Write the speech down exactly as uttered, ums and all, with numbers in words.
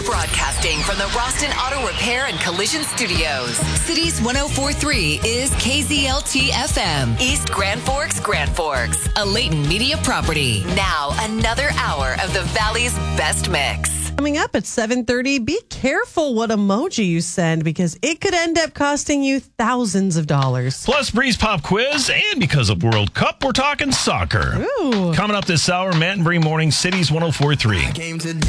Broadcasting from the Roston Auto Repair and Collision Studios. Cities one oh four point three is K Z L T F M. East Grand Forks, Grand Forks. A Leighton Media property. Now, another hour of the Valley's best mix. Coming up at seven thirty, be careful what emoji you send because it could end up costing you thousands of dollars. Plus, Breeze Pop quiz, and because of World Cup, we're talking soccer. Ooh. Coming up this hour, Matt and Bree Morning, Cities one oh four point three.